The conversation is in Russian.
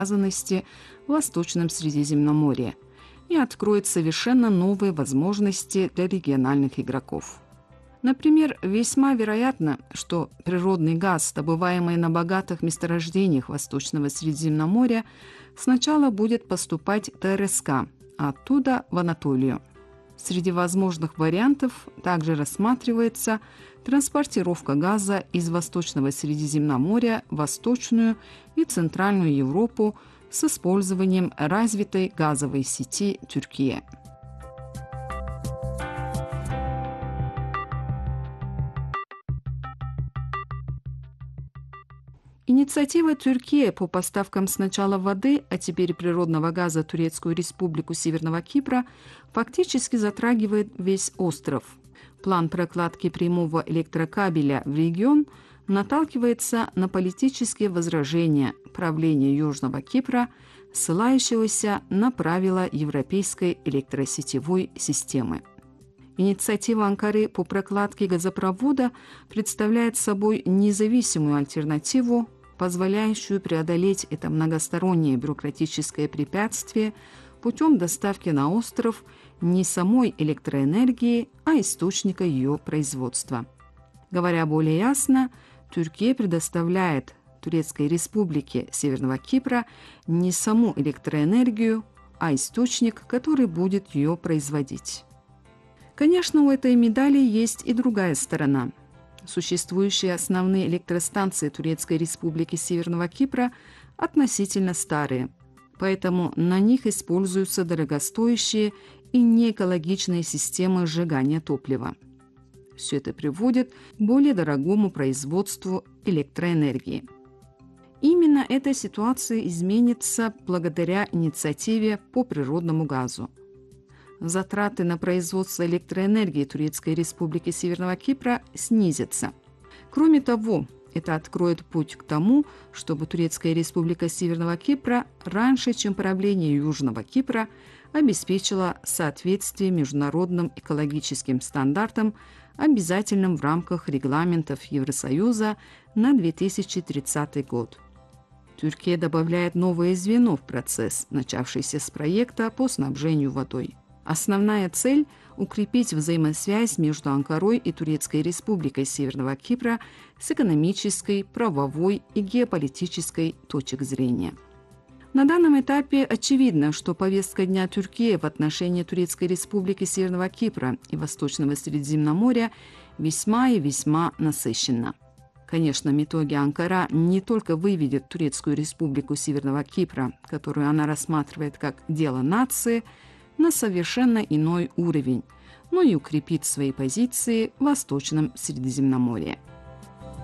взаимосвязанности в Восточном Средиземноморье и откроет совершенно новые возможности для региональных игроков. Например, весьма вероятно, что природный газ, добываемый на богатых месторождениях Восточного Средиземноморья, сначала будет поступать в ТРСК, а оттуда в Анатолию. Среди возможных вариантов также рассматривается транспортировка газа из Восточного Средиземноморья в Восточную и Центральную Европу с использованием развитой газовой сети Türkiye. Инициатива Türkiye по поставкам сначала воды, а теперь природного газа Турецкую Республику Северного Кипра фактически затрагивает весь остров. План прокладки прямого электрокабеля в регион наталкивается на политические возражения правления Южного Кипра, ссылающегося на правила европейской электросетевой системы. Инициатива Анкары по прокладке газопровода представляет собой независимую альтернативу, позволяющую преодолеть это многостороннее бюрократическое препятствие путем доставки на остров не самой электроэнергии, а источника ее производства. Говоря более ясно, Türkiye предоставляет Турецкой Республике Северного Кипра не саму электроэнергию, а источник, который будет ее производить. Конечно, у этой медали есть и другая сторона. Существующие основные электростанции Турецкой Республики Северного Кипра относительно старые, поэтому на них используются дорогостоящие и неэкологичные системы сжигания топлива. Все это приводит к более дорогому производству электроэнергии. Именно эта ситуация изменится благодаря инициативе по природному газу. Затраты на производство электроэнергии Турецкой Республики Северного Кипра снизятся. Кроме того, это откроет путь к тому, чтобы Турецкая Республика Северного Кипра раньше, чем правление Южного Кипра, обеспечила соответствие международным экологическим стандартам, обязательным в рамках регламентов Евросоюза на 2030 год. Türkiye добавляет новое звено в процесс, начавшийся с проекта по снабжению водой. Основная цель – укрепить взаимосвязь между Анкарой и Турецкой Республикой Северного Кипра с экономической, правовой и геополитической точек зрения. На данном этапе очевидно, что повестка дня Türkiye в отношении Турецкой Республики Северного Кипра и Восточного Средиземноморья весьма и весьма насыщена. Конечно, в итоге Анкара не только выведет Турецкую Республику Северного Кипра, которую она рассматривает как дело нации, на совершенно иной уровень, но и укрепит свои позиции в Восточном Средиземноморье.